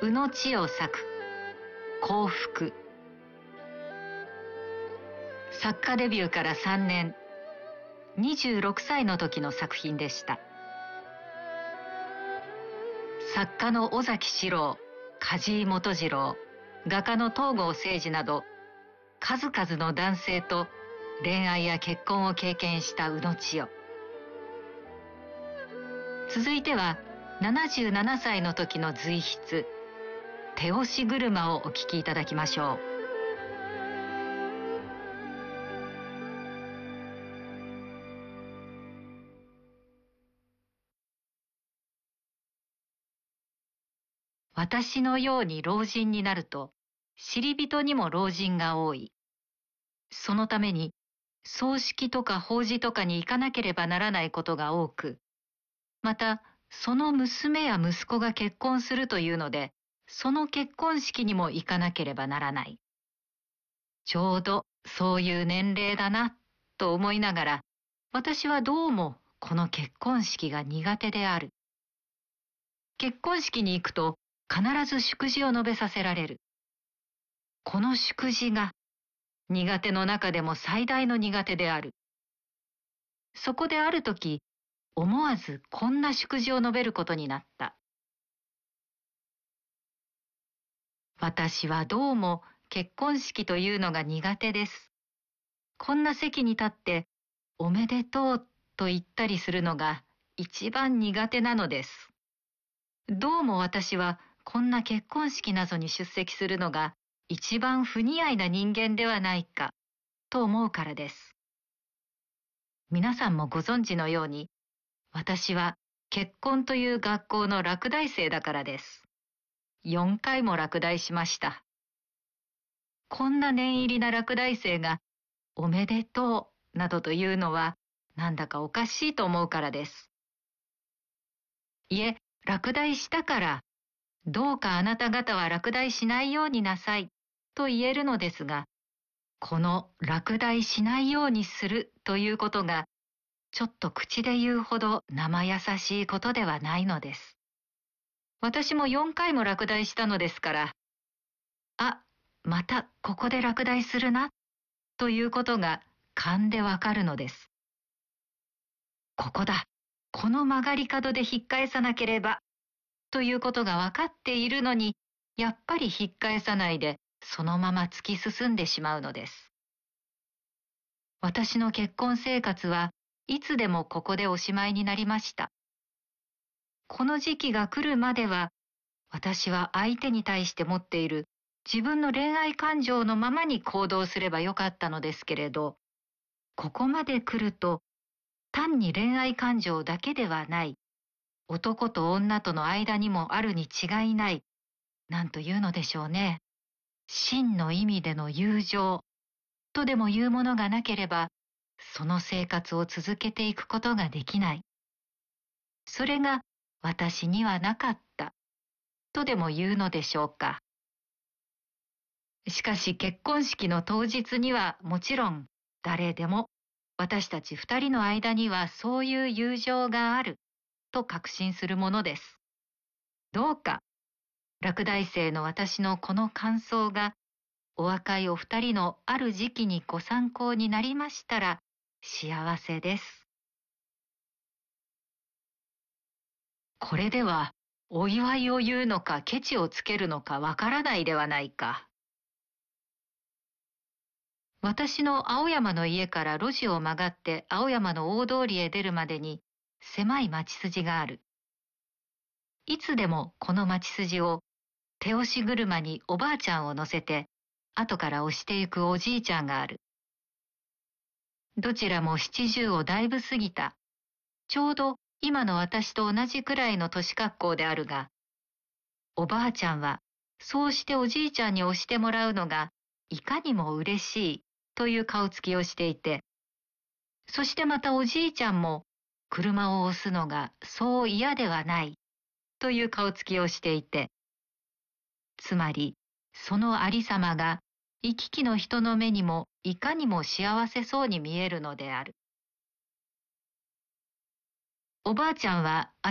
宇野千代作幸福。作家デビューから3年、26歳の時の作品でした。作家の尾崎士郎、梶井基次郎、画家の東郷清二など、数々の男性と恋愛や結婚を経験した宇野千代。続いては77歳の時の随筆「手押し車」をお聞きいただきましょう。私のように老人になると、知り人にも老人が多い。そのために、葬式とか法事とかに行かなければならないことが多く、また、その娘や息子が結婚するというので、その結婚式にも行かなければならない。ちょうどそういう年齢だな、と思いながら、私はどうもこの結婚式が苦手である。結婚式に行くと、必ず祝辞を述べさせられる。この祝辞が苦手の中でも最大の苦手である。そこであるとき、思わずこんな祝辞を述べることになった。私はどうも結婚式というのが苦手です。こんな席に立っておめでとうと言ったりするのが一番苦手なのです。どうも私はこんな結婚式などに出席するのが一番不似合いな人間ではないかと思うからです。皆さんもご存知のように、私は結婚という学校の落第生だからです。4回も落第しました。こんな念入りな落第生がおめでとうなどというのはなんだかおかしいと思うからです。いえ、落第したから、どうかあなた方は落第しないようになさいと言えるのですが、この落第しないようにするということが、ちょっと口で言うほど生優しいことではないのです。私も4回も落第したのですから、あ、またここで落第するな、ということが勘でわかるのです。ここだ、この曲がり角で引っ返さなければ、ということがわかっているのに、やっぱり引っ返さないで、そのまま突き進んでしまうのです。私の結婚生活はいつでもここでおしまいになりました。この時期が来るまでは、私は相手に対して持っている自分の恋愛感情のままに行動すればよかったのですけれど、ここまで来ると、単に恋愛感情だけではない、男と女との間にもあるに違いない、なんというのでしょうね。真の意味での友情とでもいうものがなければ、その生活を続けていくことができない。それが私にはなかったとでも言うのでしょうか。しかし結婚式の当日にはもちろん誰でも私たち2人の間にはそういう友情があると確信するものです。どうか落第生の私のこの感想がお若いお二人のある時期にご参考になりましたら幸せです。これではお祝いを言うのかケチをつけるのかわからないではないか。私の青山の家から路地を曲がって青山の大通りへ出るまでに狭い町筋がある。いつでもこの町筋を手押し車におばあちゃんを乗せて後から押してゆくおじいちゃんがある。どちらも70をだいぶ過ぎた。ちょうど今の私と同じくらいの年格好であるが、おばあちゃんはそうしておじいちゃんに押してもらうのがいかにも嬉しいという顔つきをしていて、そしてまたおじいちゃんも車を押すのがそう嫌ではないという顔つきをしていて、つまりそのありさまが行き来の人の目にもいかにも幸せそうに見えるのである。おばあちゃんは